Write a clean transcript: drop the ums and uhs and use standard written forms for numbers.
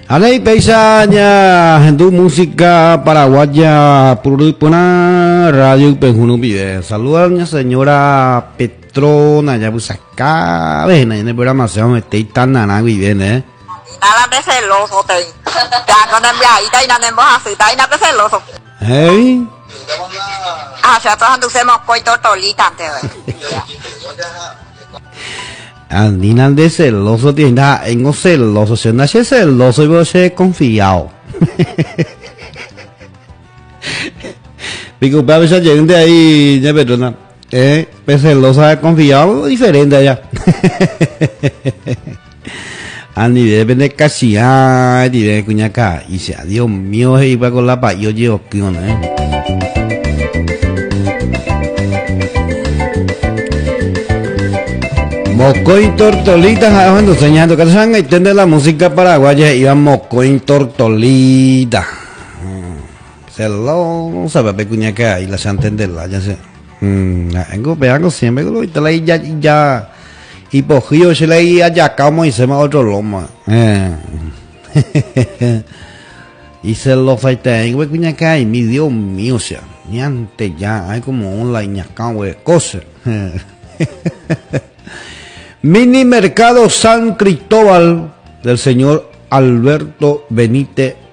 Alei peisaña, tu música paraguaya, purupuna, radio Penjuno Vive. Saluda a doña señora Petrona, ya pues acá, ven, en el programa se llama tan nana viene, Nada de celoso, te. Ya con enviadita y nada en voz así, y nada de celoso. Hey. Ah, ya todos anducemos coito tolita antes, Andinan de celoso, tienda, en celoso, si no es celoso, yo soy confiado. Pico, para esa gente ahí, ya perdona, pues celosa, confiado, diferente allá. Andi depende casi, ay, de cuñaca, y sea, Dios mío, iba con la pa, yo llevo kion, Mocoy Tortolita, cuando enseñando que se van a entender la música paraguaya, iba Mocoy Tortolita. Se lo sabe pecuña que hay, la se entenderla, ya sé. Vengo siempre, te la ya, y pojillo se la iba ya como y se me otro loma. Y se lo falta, pecuña que hay, mi Dios mío, o sea, ni antes ya, hay como un la ñacao de cosas. Mini Mercado San Cristóbal del señor Alberto Benítez